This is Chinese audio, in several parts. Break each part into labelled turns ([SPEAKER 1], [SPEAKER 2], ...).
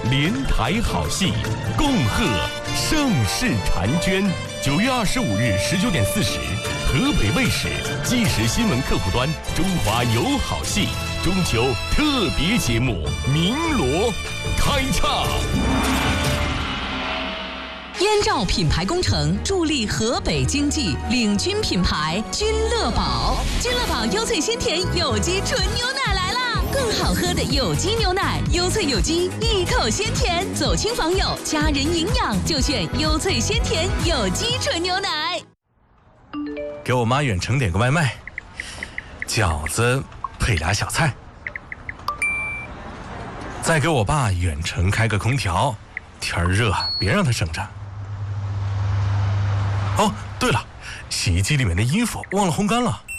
[SPEAKER 1] 连台好戏，恭贺盛世婵娟。9月25日19点40，河北卫视即时新闻客户端《中华有好戏》中秋特别节目《鸣锣》开唱。
[SPEAKER 2] 燕赵品牌工程助力河北经济，领军品牌君乐宝。君乐宝优萃鲜甜有机纯牛奶来啦！更好喝的有机牛奶，优萃有机，一口鲜甜，走亲访友，家人营养就选优萃鲜甜有机纯牛奶。
[SPEAKER 3] 给我妈远程点个外卖，饺子配俩小菜。再给我爸远程开个空调，天热别让他省着。哦，对了，洗衣机里面的衣服忘了烘干了。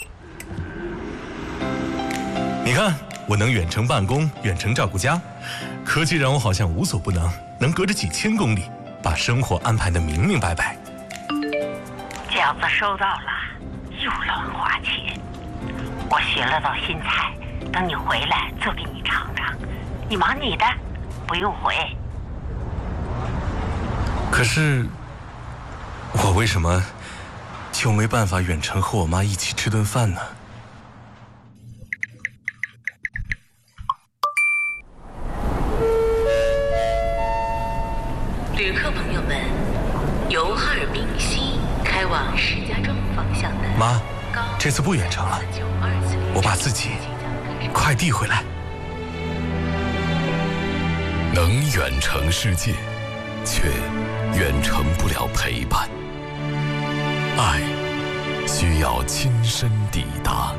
[SPEAKER 3] 你看，我能远程办公，远程照顾家，科技让我好像无所不能，能隔着几千公里把生活安排得明明白白。
[SPEAKER 4] 饺子收到了，又乱花钱。我学了道新菜，等你回来做给你尝尝。你忙你的，不用回。
[SPEAKER 3] 可是，我为什么就没办法远程和我妈一起吃顿饭呢？
[SPEAKER 2] 旅客朋友们，由哈尔滨西开往石家庄方向的
[SPEAKER 3] 妈，这次不远程了，我把自己快递回来。
[SPEAKER 5] 能远程世界，却远程不了陪伴。爱需要亲身抵达。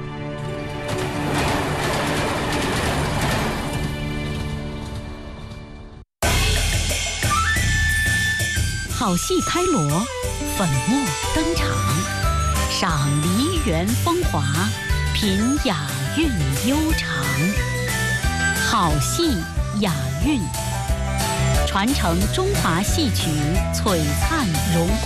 [SPEAKER 6] 好戏开锣，粉墨登场，赏梨园风华，品雅韵悠长。好戏雅韵，传承中华戏曲璀璨荣光。